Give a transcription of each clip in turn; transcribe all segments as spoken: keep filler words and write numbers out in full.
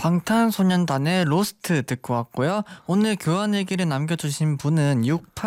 방탄소년단의 로스트 듣고 왔고요. 오늘 교환 일기를 남겨주신 분은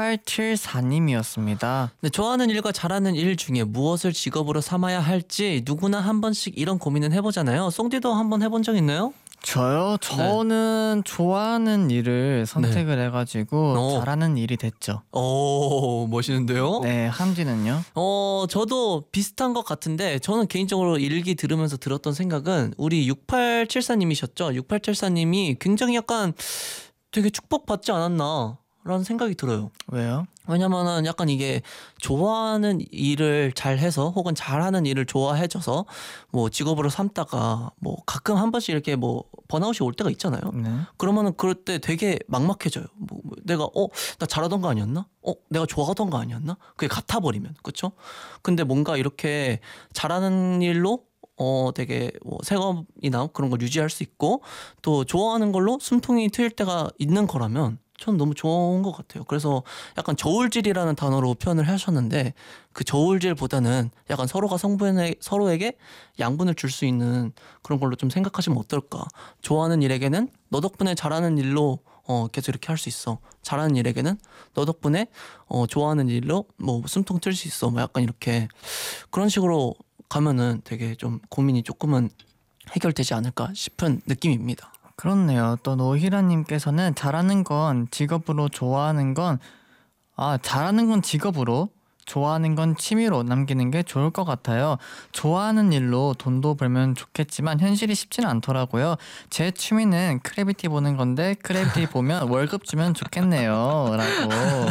육팔칠사님이었습니다. 네, 좋아하는 일과 잘하는 일 중에 무엇을 직업으로 삼아야 할지 누구나 한 번씩 이런 고민은 해보잖아요. 송디도 한번 해본 적 있나요? 저요? 저는 네. 좋아하는 일을 선택을 네. 해가지고 오. 잘하는 일이 됐죠. 오, 멋있는데요? 네, 함지는요? 어, 저도 비슷한 것 같은데 저는 개인적으로 일기 들으면서 들었던 생각은 우리 육팔칠사님이셨죠? 육팔칠사님이 굉장히 약간 되게 축복받지 않았나 라는 생각이 들어요. 왜요? 왜냐면은 약간 이게 좋아하는 일을 잘해서 혹은 잘하는 일을 좋아해줘서 뭐 직업으로 삼다가 뭐 가끔 한 번씩 이렇게 뭐 번아웃이 올 때가 있잖아요. 네. 그러면은 그럴 때 되게 막막해져요. 뭐 내가 어 나 잘하던 거 아니었나? 어 내가 좋아하던 거 아니었나? 그게 같아버리면 그렇죠? 근데 뭔가 이렇게 잘하는 일로 어 되게 뭐 생업이나 그런 걸 유지할 수 있고 또 좋아하는 걸로 숨통이 트일 때가 있는 거라면 전 너무 좋은 것 같아요. 그래서 약간 저울질이라는 단어로 표현을 하셨는데 그 저울질보다는 약간 서로가 성분에 서로에게 양분을 줄 수 있는 그런 걸로 좀 생각하시면 어떨까. 좋아하는 일에게는 너 덕분에 잘하는 일로 어 계속 이렇게 할 수 있어. 잘하는 일에게는 너 덕분에 어 좋아하는 일로 뭐 숨통 틀 수 있어. 뭐 약간 이렇게 그런 식으로 가면은 되게 좀 고민이 조금은 해결되지 않을까 싶은 느낌입니다. 그렇네요. 또 노희라님께서는 잘하는 건 직업으로 좋아하는 건 아 잘하는 건 직업으로 좋아하는 건 취미로 남기는 게 좋을 것 같아요. 좋아하는 일로 돈도 벌면 좋겠지만 현실이 쉽지는 않더라고요. 제 취미는 크래비티 보는 건데 크래비티 보면 월급 주면 좋겠네요 라고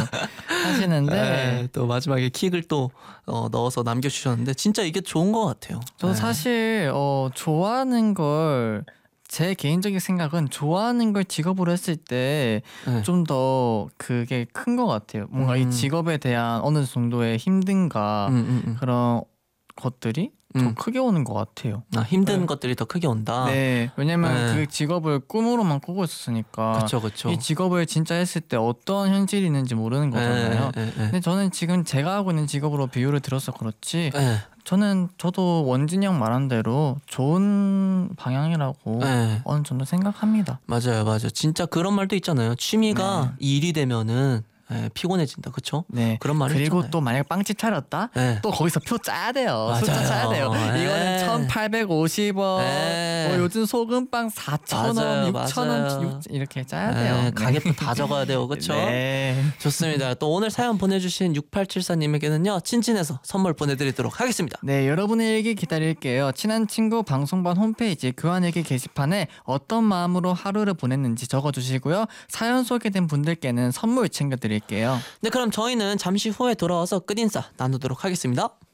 하시는데 에이, 또 마지막에 킥을 또 어, 넣어서 남겨주셨는데 진짜 이게 좋은 것 같아요. 저 에이. 사실 어, 좋아하는 걸 제 개인적인 생각은 좋아하는 걸 직업으로 했을 때 좀 더 네. 그게 큰 것 같아요. 뭔가 음. 이 직업에 대한 어느 정도의 힘듦과 음, 음, 음. 그런 것들이 더 음. 크게 오는 것 같아요. 아, 힘든 네. 것들이 더 크게 온다. 네, 왜냐면 네. 그 직업을 꿈으로만 꾸고 있었으니까 그렇죠, 그렇죠. 이 직업을 진짜 했을 때 어떤 현실이 있는지 모르는 거잖아요. 에, 에, 에. 근데 저는 지금 제가 하고 있는 직업으로 비유를 들어서 그렇지 에. 저는 저도 원진이 형 말한 대로 좋은 방향이라고 네. 어느 정도 생각합니다. 맞아요, 맞아요. 진짜 그런 말도 있잖아요. 취미가 네. 일이 되면은 에, 피곤해진다, 그렇죠? 네. 그런 말이 그리고 있잖아요. 또 만약 빵집 차렸다? 네. 또 거기서 표 짜야 돼요. 맞아요. 숫자 짜야 돼요. 네. 이거는 천팔백오십 원, 네. 뭐 요즘 소금빵 사천 원, 맞아요, 육천 원 맞아요. 이렇게 짜야 에, 돼요. 가게표 다 적어야 돼요, 그렇죠? 네. 좋습니다. 또 오늘 사연 보내주신 육팔칠사님에게는요 친친에서 선물 보내드리도록 하겠습니다. 네, 여러분의 일기 기다릴게요. 친한 친구 방송반 홈페이지 교환일기 게시판에 어떤 마음으로 하루를 보냈는지 적어주시고요. 사연 소개된 분들께는 선물 챙겨드릴게요. 네, 그럼 저희는 잠시 후에 돌아와서 끝인사 나누도록 하겠습니다.